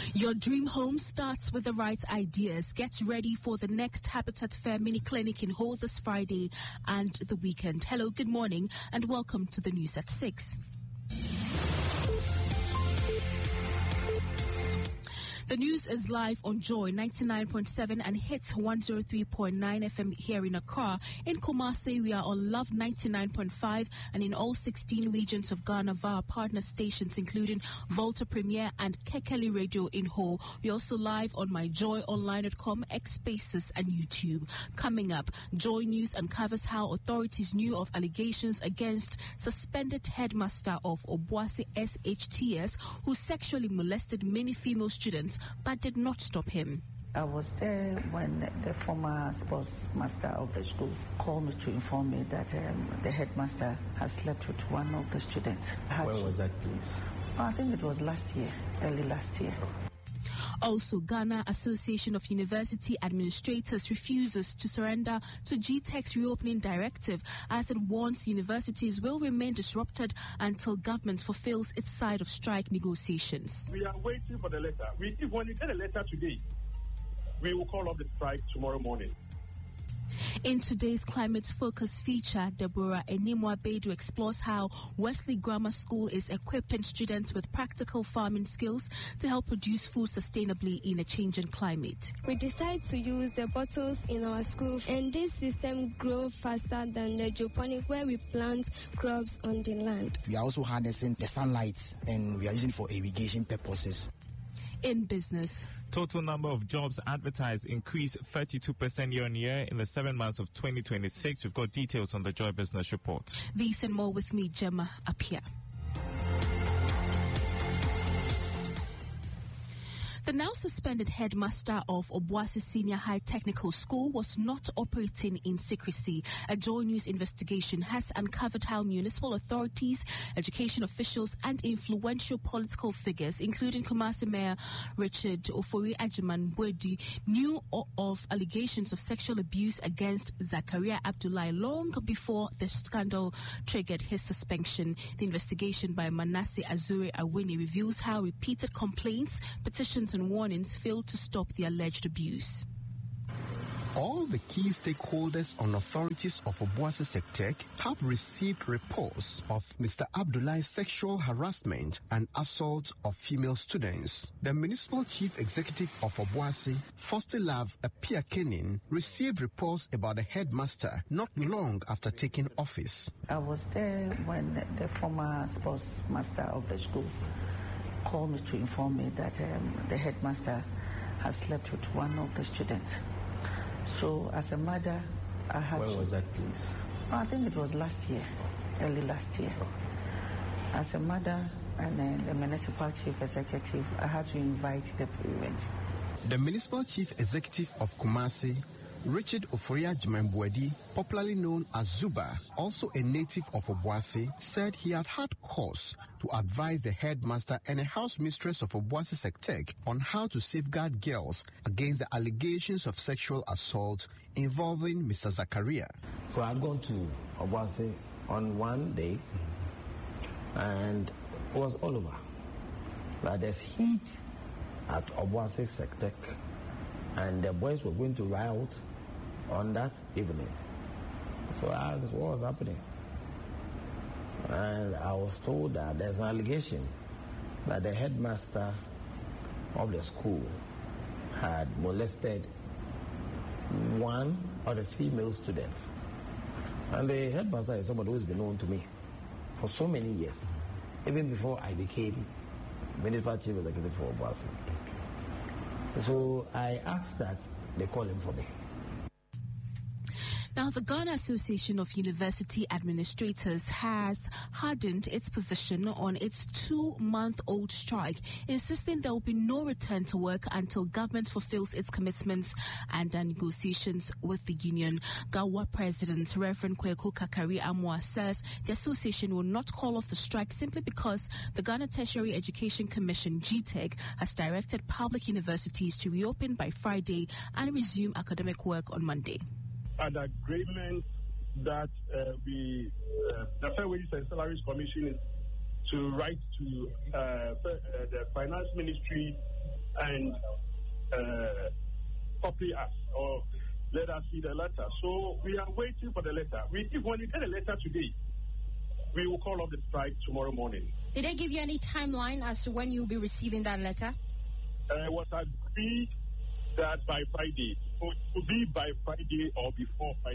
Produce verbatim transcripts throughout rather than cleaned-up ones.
Your dream home starts with the right ideas. Get ready for the next Habitat Fair mini clinic in Hull this Friday and the weekend. Hello, good morning, and welcome to the news at six. The news is live on Joy ninety-nine point seven and Hits one oh three point nine F M here in Accra. In Kumasi, we are on Love ninety-nine point five and in all sixteen regions of Ghana via partner stations including Volta Premier and Kekeli Radio in Hull. We're also live on my joy online dot com, X Spaces and YouTube. Coming up, Joy News uncovers how authorities knew of allegations against suspended headmaster of Obuasi S H T S who sexually molested many female students but did not stop him. I was there when the former sports master of the school called me to inform me that um, the headmaster has slept with one of the students. When was that, please? I think it was last year, early last year. Also, Ghana Association of University Administrators refuses to surrender to G TEC's reopening directive as it warns universities will remain disrupted until government fulfills its side of strike negotiations. We are waiting for the letter. We, if when you get a letter today, we will call off the strike tomorrow morning. In today's Climate Focus feature, Deborah Enimwa-Bedu explores how Wesley Grammar School is equipping students with practical farming skills to help produce food sustainably in a changing climate. We decide to use the bottles in our school, and this system grows faster than the hydroponic where we plant crops on the land. We are also harnessing the sunlight and we are using it for irrigation purposes. In business, total number of jobs advertised increased thirty-two percent year on year in the seven months of twenty twenty-six. We've got details on the Joy Business Report. These and more with me, Gemma Apia. The now suspended headmaster of Obuasi Senior High Technical School was not operating in secrecy. A Joy News investigation has uncovered how municipal authorities, education officials, and influential political figures, including Kumasi Mayor Richard Ofori Ajiman-Bwedi, knew of allegations of sexual abuse against Zakaria Abdullahi long before the scandal triggered his suspension. The investigation by Manasseh Azure Awini reveals how repeated complaints, petitions, and warnings failed to stop the alleged abuse. All the key stakeholders and authorities of Obuasi Sectec have received reports of Mister Abdullah's sexual harassment and assault of female students. The Municipal Chief Executive of Obuasi, Foster Love Apia Kenin, received reports about the headmaster not long after taking office. I was there when the former sports master of the school called me to inform me that um, the headmaster has slept with one of the students. So as a mother, I had When to, was that, please? I think it was last year, early last year. As a mother and then the municipal chief executive, I had to invite the parents. The Municipal Chief Executive of Kumasi, Richard Ofori Ajiman-Bwedi, popularly known as Zuba, also a native of Obuasi, said he had had cause to advise the headmaster and a house mistress of Obuasi Sectec on how to safeguard girls against the allegations of sexual assault involving Mister Zakaria. So I'd gone to Obuasi on one day, and it was all over. Like there's heat at Obuasi Sectec, and the boys were going to riot on that evening. So I asked what was happening. And I was told that there's an allegation that the headmaster of the school had molested one of the female students. And the headmaster is somebody who's been known to me for so many years, even before I became Municipal Chief Executive for Obuasi. So I asked that they call him for me. Now, the Ghana Association of University Administrators has hardened its position on its two-month-old strike, insisting there will be no return to work until government fulfills its commitments and uh, negotiations with the union. Gawa President Reverend Kweku Kakari Amwa says the association will not call off the strike simply because the Ghana Tertiary Education Commission, G TEC, has directed public universities to reopen by Friday and resume academic work on Monday. An agreement that uh, we, uh, the Fair Wages and Salaries Commission is to write to uh, the Finance Ministry and uh, copy us or let us see the letter. So we are waiting for the letter. We, if when we get a letter today, we will call off the strike tomorrow morning. Did they give you any timeline as to when you'll be receiving that letter? Uh, it was agreed that by Friday. So it will be by Friday or before Friday.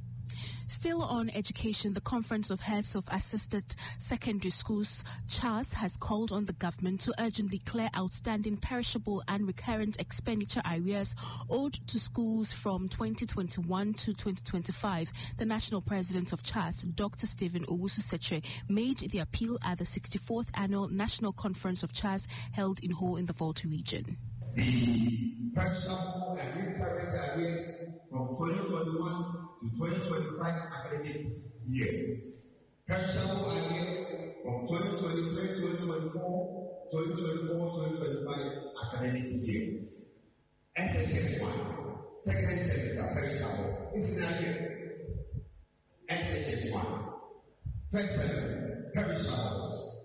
Still on education, the Conference of Heads of Assisted Secondary Schools, CHAS, has called on the government to urgently clear outstanding perishable and recurrent expenditure arrears owed to schools from twenty twenty-one to twenty twenty-five. The national president of CHAS, Doctor Stephen Owusu-Seche, made the appeal at the sixty-fourth Annual National Conference of CHAS held in Ho in the Volta region. The perishable and recurrent arrears from twenty twenty-one to twenty twenty-five academic years. Perishable arrears from twenty twenty-three, twenty twenty-four, twenty twenty-four, twenty twenty-five academic years. S H S one, second semester perishable, is in arrears. S H S one, first semester perishables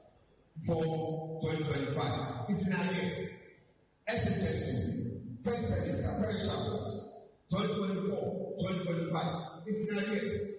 for twenty twenty-five, is in arrears. S H S two, first semester perishables, twenty twenty-four, twenty twenty-five, is in arrears.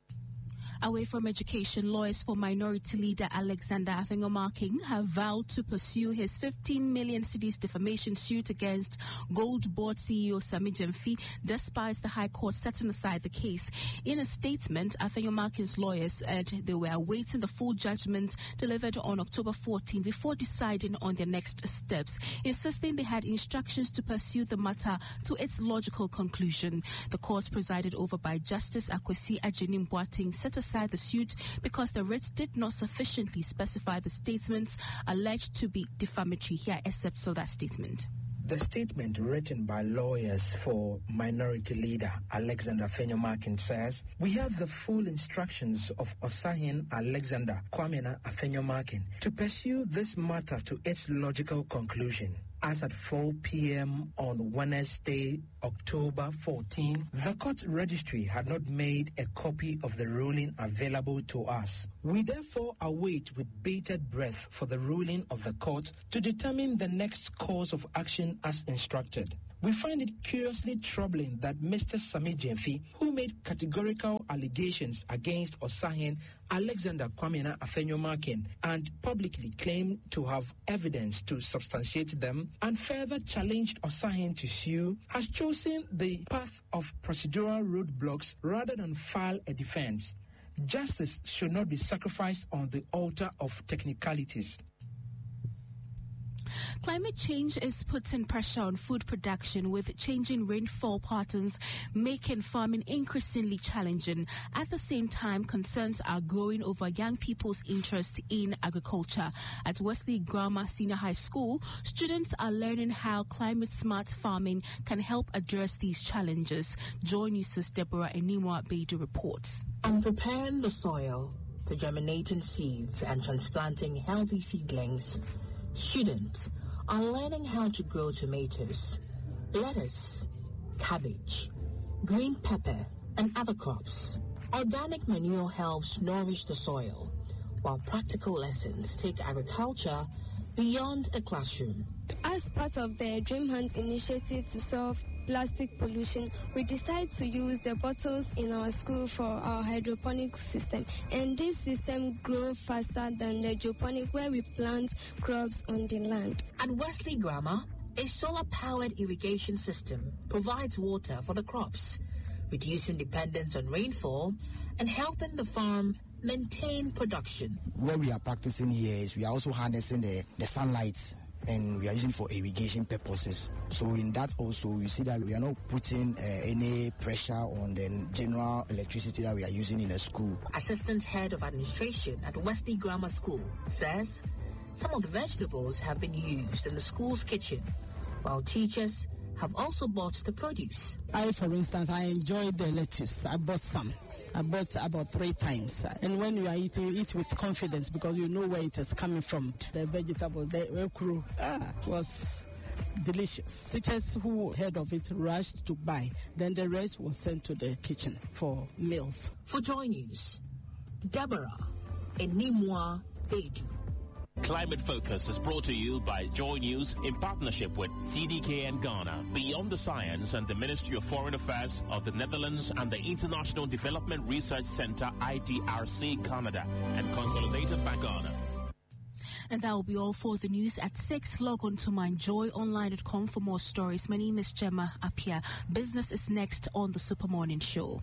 Away from education, lawyers for minority leader Alexander Afenyo-Markin have vowed to pursue his fifteen million cedis defamation suit against Gold Board C E O Sammy Gyamfi, despite the High Court setting aside the case. In a statement, Afenyo-Markin's lawyers said they were awaiting the full judgment delivered on October fourteenth before deciding on their next steps, insisting they had instructions to pursue the matter to its logical conclusion. The court, presided over by Justice Akwesi Ajenim-Boateng, set aside the suit because the writ did not sufficiently specify the statements alleged to be defamatory. Here excerpts of that statement. The statement written by lawyers for minority leader Alexander Afenyo-Markin says, "We have the full instructions of Osahin Alexander Kwamena Afenyo-Markin to pursue this matter to its logical conclusion." As at four p.m. on Wednesday, October fourteenth, the court registry had not made a copy of the ruling available to us. We therefore await with bated breath for the ruling of the court to determine the next course of action as instructed. We find it curiously troubling that Mister Sammy Gyamfi, who made categorical allegations against Osahin Alexander Kwamena Afenyo-Markin and publicly claimed to have evidence to substantiate them and further challenged Osahin to sue, has chosen the path of procedural roadblocks rather than file a defense. Justice should not be sacrificed on the altar of technicalities. Climate change is putting pressure on food production, with changing rainfall patterns making farming increasingly challenging. At the same time, concerns are growing over young people's interest in agriculture. At Wesley Grammar Senior High School, students are learning how climate-smart farming can help address these challenges. Joy News' Deborah Enimwa Beidou reports. On preparing the soil to germinating seeds and transplanting healthy seedlings, students are learning how to grow tomatoes, lettuce, cabbage, green pepper, and other crops. Organic manure helps nourish the soil, while practical lessons take agriculture beyond a classroom. As part of the Dream Hunt initiative to solve plastic pollution, we decided to use the bottles in our school for our hydroponic system. And this system grows faster than the hydroponic, where we plant crops on the land. At Wesley Grammar, a solar-powered irrigation system provides water for the crops, reducing dependence on rainfall and helping the farm maintain production. What we are practicing here is we are also harnessing the, the sunlight, and we are using for irrigation purposes. So in that also, we see that we are not putting uh, any pressure on the general electricity that we are using in the school. Assistant Head of Administration at Wesley Grammar School says some of the vegetables have been used in the school's kitchen, while teachers have also bought the produce. I, for instance, I enjoyed the lettuce. I bought some. I bought about three times. And when you are eating, you eat with confidence because you know where it is coming from. The vegetable, the okra, ah, was delicious. Teachers who heard of it rushed to buy. Then the rest was sent to the kitchen for meals. For Joy News, Deborah Enimwa Beidou. Climate Focus is brought to you by Joy News in partnership with C D K N Ghana, Beyond the Science and the Ministry of Foreign Affairs of the Netherlands and the International Development Research Center I D R C Canada, and consolidated by Ghana. And that will be all for the news at six. Log on to my joy online dot com for more stories. My name is Gemma Apia. Business is next on the Super Morning Show.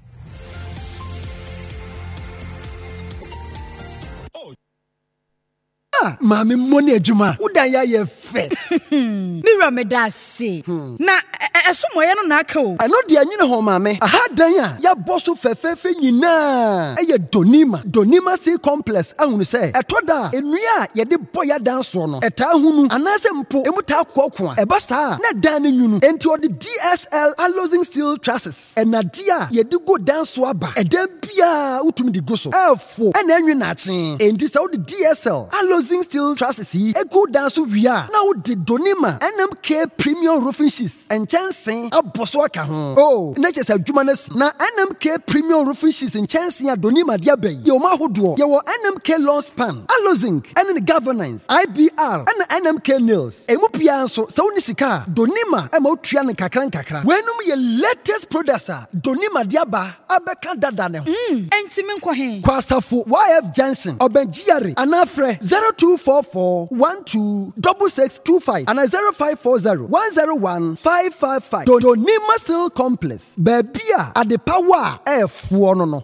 Mami money adwuma udanya ye fe Mira me da se na esomo ye no na aka o ano de anyine ho mami aha dan a ya boso fefefe nyina eye donima donima sea complex ahunu se etoda enua ye de boya dan so no eta hunu anase mpo emuta akoko a eba saa na dan ne nyunu enti odi D S L alloying steel trusses enadia ye de go dan so aba edan bia utumi di go so efo ena anwi na achen enti se odi D S L alloying steel trusses yi egu dan so wia na odi donima N M K premium roofing sheets and chancing aboso aka ho oh na chese adwuma na si na N M K premium roofing sheets and chancing adonima dia ben ye o ma hodo ye wo N M K lawn span alozing and the governance I B R and N M K nails emu pia nso se woni sika donima e ma otua ne kakran kakra wenum ye latest products donima dia ba abeka dada ne ho mm enti me nkɔ he kwasafo Y F Junction obenjiare anafre zero two four four one two six six two five and zero five four zero one zero one five five five. Donima Steel Complex. Babia at the power F one no no.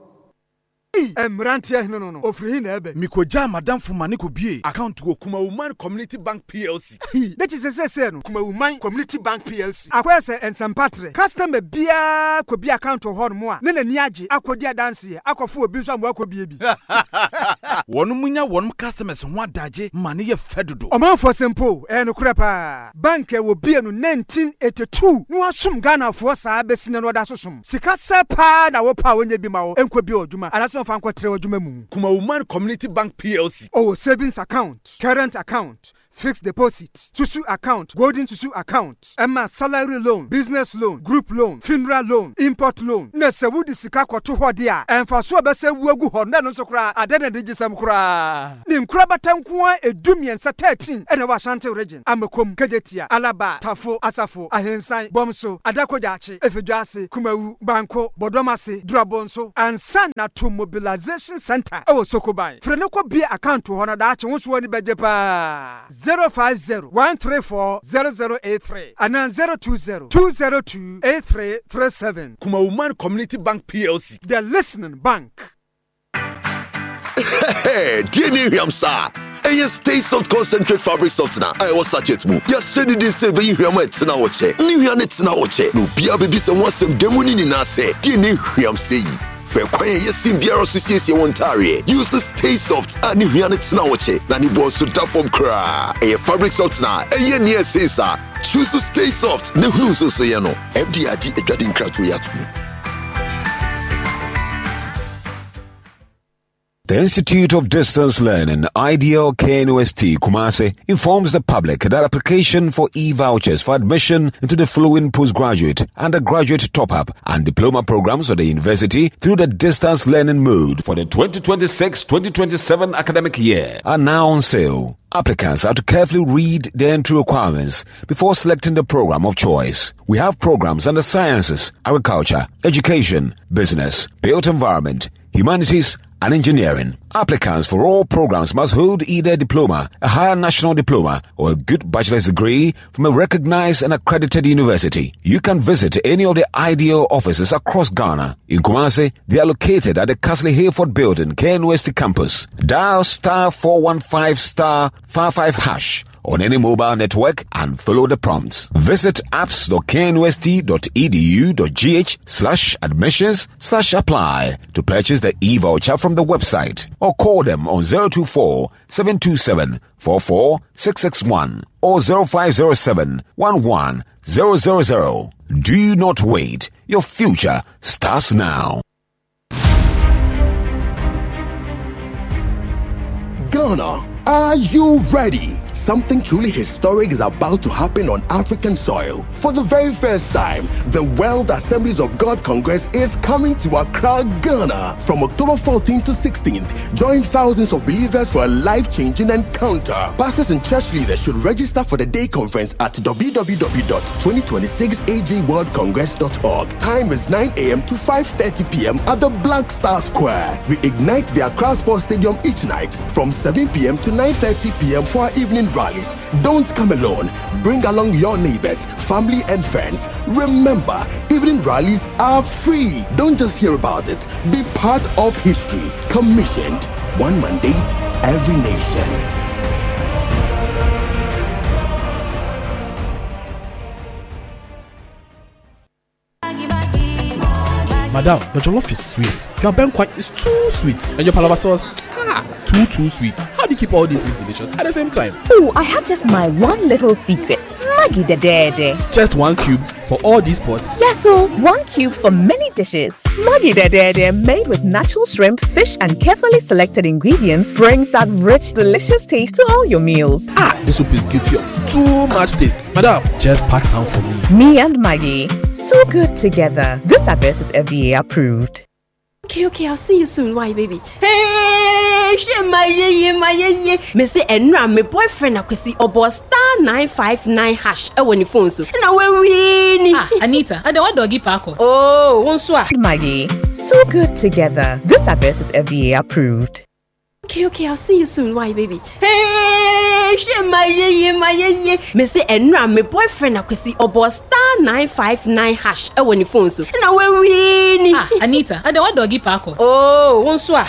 Emrantia no no no. Ofri na ebe. Mikoja madam Fumani ko bie account go Kuma Woman Community Bank P L C. That is say say no. Kuma Woman Community Bank P L C. Akwese ensempatre. Customer bia ko bia account ho no mo a. Ne na ni age akodi adanse akofo obi so am akobie bi. Wonu munya wonu customers ho adaje mane ye fedodo. Omanfo simple e no krepa. Bank e wo bie no nineteen eighty-two. No asum Ghana fo saa besine no da sosum. Sika sepa na wo pa wonya bi ma wo enko bi oduma. Anaso Kuma Woman Community Bank P L C. Oh, savings account, current account, fixed deposit, Tusu account, golden Tusu account, Emma salary loan, business loan, group loan, funeral loan, import loan. Nese wudi sika kwa tu hodia. Enfa so bese wuegu honda no so kra adene digi sam kra. Ni mkra batankuwa edumien sa thirteen ene wa Ashanti region. Amekom Kejetia, Alaba, Tafo, Asafo, Ahensan, Bomso, Adakojachi, Efejuase, Kumawu, Banko, Bodomase, Drabonso, and Sana to Mobilization Center. Oh Sokobai. Frenoko be account to honor that won't wani bejepa. zero five zero one three four zero zero eight three and then zero two zero two zero two eight three three seven. Kuma Woman Community Bank P L C. The listening bank. Hey, dear Niham sir. Eye stay soft concentrate fabric softener. I was such it move. Ya send this say be you am tina oche. Ni hia net na oche. No bia baby say one sem demoni ni na say. Dear Niham say. Fe kwaye yesim biara so siesie wontare use stay soft ani hua ne tena woche na ni bo so da form kra e fabric soft na eye ne esesa choose stay soft ne hunu so so ye no F D I D edwade nkrato ya tu. The Institute of Distance Learning, I D L K N U S T Kumasi, informs the public that application for e-vouchers for admission into the following postgraduate, undergraduate top-up and diploma programs of the university through the distance learning mode for the twenty twenty-six twenty twenty-seven academic year are now on sale. Applicants have to carefully read the entry requirements before selecting the program of choice. We have programs under sciences, agriculture, education, business, built environment, humanities, and engineering. Applicants for all programs must hold either a diploma, a higher national diploma, or a good bachelor's degree from a recognized and accredited university. You can visit any of the I D L offices across Ghana. In Kumasi, they are located at the Castle Hayford Building, K N U S T campus. Dial star four one five star five five hash on any mobile network and follow the prompts. Visit apps dot k n u s t dot e d u dot g h slash admissions slash apply to purchase the e-voucher from the website, or call them on zero two four seven two seven four four six six one or zero five zero seven one one zero zero zero. Do not wait. Your future starts now. Ghana, are you ready? something truly historic is about to happen on African soil. For the very first time, the World Assemblies of God Congress is coming to Accra, Ghana. From October fourteenth to sixteenth, join thousands of believers for a life-changing encounter. Pastors and church leaders should register for the day conference at w w w dot twenty twenty-six a j world congress dot org. Time is nine a.m. to five thirty p.m. at the Black Star Square. We ignite the Accra Sports Stadium each night from seven p.m. to nine thirty p.m. for our evening rallies. Don't come alone. Bring along your neighbors, family, and friends. Remember, evening rallies are free. Don't just hear about it. Be part of history. Commissioned. One mandate, every nation. Madam, your jollof is sweet. Your banquet is too sweet. And your palava sauce, ah, too, too sweet. How do you keep all these meats delicious at the same time? Oh, I have just my one little secret. Maggi the Dede. Just one cube for all these pots? Yes, so one cube for many dishes. Maggi the Dede, made with natural shrimp, fish, and carefully selected ingredients, brings that rich, delicious taste to all your meals. Ah, this soup is guilty of too much taste. Madam, just pack some for me. Me and Maggi, so good together. This advert is F D A approved. Okay, okay, I'll see you soon. Why, baby? Hey, my yeah, my yeah. Me say, and my boyfriend, I could see about star nine five nine hash. I want your phone so. Now we're winning. Ah, Anita, I don't want doggy parko. Oh, one swap. Maggi, so good together. This advert is F D A approved. Okay, okay, I'll see you soon. Why, baby? Hey, my yeah, my yeah. Me say, and my boyfriend, I could see about star nine five nine hash. I want your phone so. Now we're winning. Ah, Anita, I don't want doggy parko. Oh, one swap.